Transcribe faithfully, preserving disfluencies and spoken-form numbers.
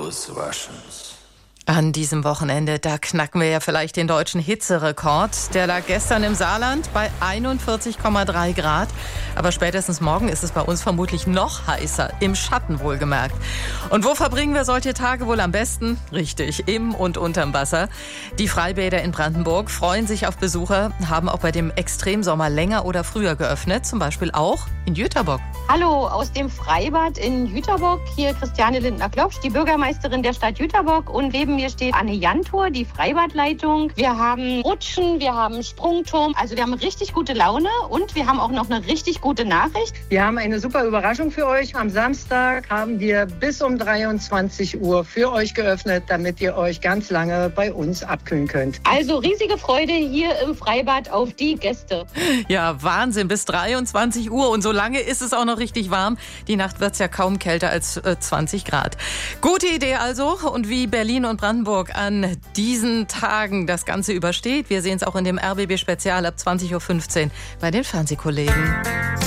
those Russians. An diesem Wochenende, da knacken wir ja vielleicht den deutschen Hitzerekord. Der lag gestern im Saarland bei einundvierzig Komma drei Grad. Aber spätestens morgen ist es bei uns vermutlich noch heißer, im Schatten wohlgemerkt. Und wo verbringen wir solche Tage wohl am besten? Richtig, im und unterm Wasser. Die Freibäder in Brandenburg freuen sich auf Besucher, haben auch bei dem Extremsommer länger oder früher geöffnet, zum Beispiel auch in Jüterbock. Hallo aus dem Freibad in Jüterbock. Hier Christiane Lindner-Klopsch, die Bürgermeisterin der Stadt Jüterbock. Und neben mir steht Anne Jantor, die Freibadleitung. Wir haben Rutschen, wir haben Sprungturm. Also wir haben richtig gute Laune und wir haben auch noch eine richtig gute Nachricht. Wir haben eine super Überraschung für euch. Am Samstag haben wir bis um dreiundzwanzig Uhr für euch geöffnet, damit ihr euch ganz lange bei uns abkühlen könnt. Also riesige Freude hier im Freibad auf die Gäste. Ja, Wahnsinn, bis dreiundzwanzig Uhr und so lange ist es auch noch richtig warm. Die Nacht wird es ja kaum kälter als äh, zwanzig Grad. Gute Idee also. Und wie Berlin und Brandenburg an diesen Tagen das Ganze übersteht, wir sehen es auch in dem R B B-Spezial ab zwanzig Uhr fünfzehn bei den Fernsehkollegen.